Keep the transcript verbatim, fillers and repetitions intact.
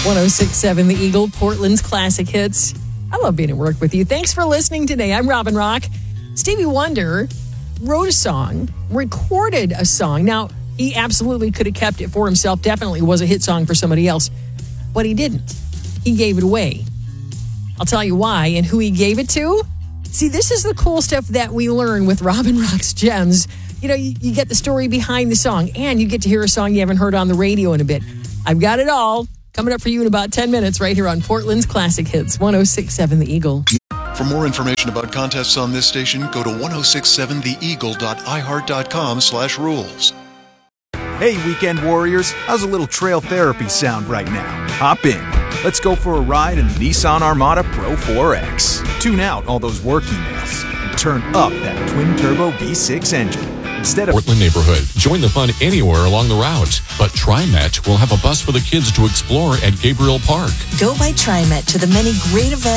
one oh six point seven The Eagle, Portland's classic hits. I love being at work with you. Thanks for listening today. I'm Robin Rock. Stevie Wonder wrote a song, recorded a song. Now, he absolutely could have kept it for himself. Definitely was a hit song for somebody else. But he didn't. He gave it away. I'll tell you why and who he gave it to. See, this is the cool stuff that we learn with Robin Rock's Gems. You know, you, you get the story behind the song, and you get to hear a song you haven't heard on the radio in a bit. I've got it all coming up for you in about ten minutes right here on Portland's Classic Hits, one oh six point seven The Eagle. For more information about contests on this station, go to ten sixty-seven the eagle dot i heart dot com slash rules. Hey, weekend warriors, how's a little trail therapy sound right now? Hop in. Let's go for a ride in the Nissan Armada Pro four X. Tune out all those work emails and turn up that twin-turbo V six engine. Instead of Portland neighborhood. Join the fun anywhere along the route. But TriMet will have a bus for the kids to explore at Gabriel Park. Go by TriMet to the many great events